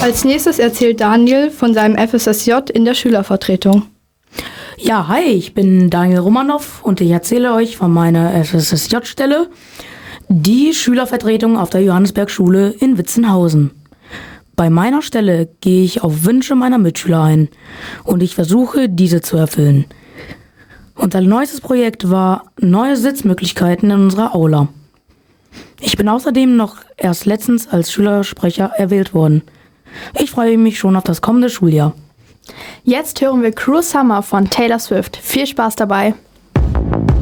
Als nächstes erzählt Daniel von seinem FSSJ in der Schülervertretung. Ja, hi, ich bin Daniel Romanow und ich erzähle euch von meiner FSSJ-Stelle, die Schülervertretung auf der Johannesberg-Schule in Witzenhausen. Bei meiner Stelle gehe ich auf Wünsche meiner Mitschüler ein und ich versuche, diese zu erfüllen. Unser neuestes Projekt war neue Sitzmöglichkeiten in unserer Aula. Ich bin außerdem noch erst letztens als Schülersprecher erwählt worden. Ich freue mich schon auf das kommende Schuljahr. Jetzt hören wir Cruel Summer von Taylor Swift. Viel Spaß dabei!